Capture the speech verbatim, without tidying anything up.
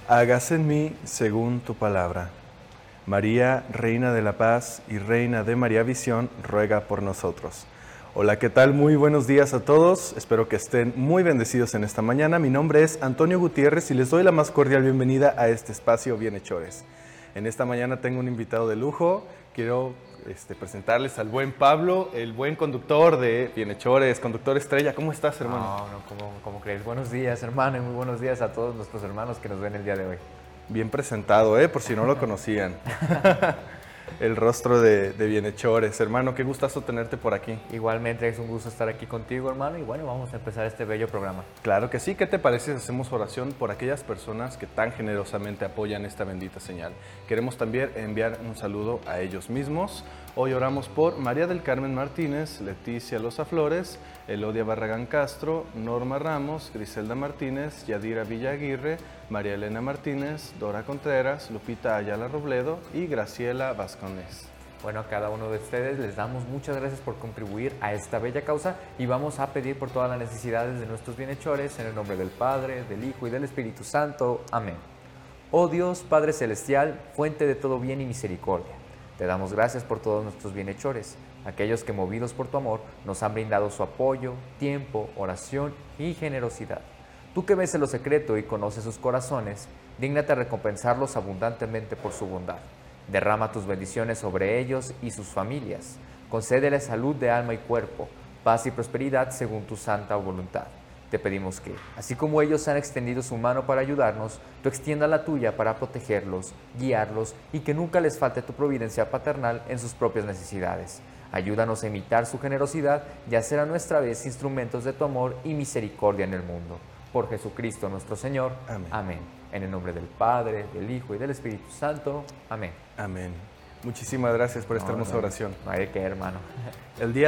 hágase en mí según tu palabra. María, Reina de la Paz y Reina de María Visión, ruega por nosotros. Hola, ¿qué tal? Muy buenos días a todos. Espero que estén muy bendecidos en esta mañana. Mi nombre es Antonio Gutiérrez y les doy la más cordial bienvenida a este espacio Bienhechores. En esta mañana tengo un invitado de lujo. Quiero este, presentarles al buen Pablo, el buen conductor de Bienhechores, conductor estrella. ¿Cómo estás, hermano? No, no, ¿cómo, cómo crees? Buenos días, hermano, y muy buenos días a todos nuestros hermanos que nos ven el día de hoy. Bien presentado, ¿eh? Por si no lo conocían. El rostro de, de Bienhechores. Hermano, qué gustazo tenerte por aquí. Igualmente es un gusto estar aquí contigo, hermano, y bueno, vamos a empezar este bello programa. Claro que sí. ¿Qué te parece si hacemos oración por aquellas personas que tan generosamente apoyan esta bendita señal? Queremos también enviar un saludo a ellos mismos. Hoy oramos por María del Carmen Martínez, Leticia Loza Flores, Elodia Barragán Castro, Norma Ramos, Griselda Martínez, Yadira Villaguirre, María Elena Martínez, Dora Contreras, Lupita Ayala Robledo y Graciela Vasconés. Bueno, a cada uno de ustedes les damos muchas gracias por contribuir a esta bella causa y vamos a pedir por todas las necesidades de nuestros bienhechores en el nombre del Padre, del Hijo y del Espíritu Santo. Amén. Oh Dios, Padre Celestial, fuente de todo bien y misericordia, te damos gracias por todos nuestros bienhechores, aquellos que movidos por tu amor nos han brindado su apoyo, tiempo, oración y generosidad. Tú que ves en lo secreto y conoces sus corazones, dígnate a recompensarlos abundantemente por su bondad. Derrama tus bendiciones sobre ellos y sus familias. Concédeles salud de alma y cuerpo, paz y prosperidad según tu santa voluntad. Te pedimos que, así como ellos han extendido su mano para ayudarnos, tú extienda la tuya para protegerlos, guiarlos y que nunca les falte tu providencia paternal en sus propias necesidades. Ayúdanos a imitar su generosidad y a ser a nuestra vez instrumentos de tu amor y misericordia en el mundo. Por Jesucristo nuestro Señor. Amén. Amén. En el nombre del Padre, del Hijo y del Espíritu Santo. Amén. Amén. Muchísimas gracias por esta No, hermosa no, oración. No hay de qué, hermano. El día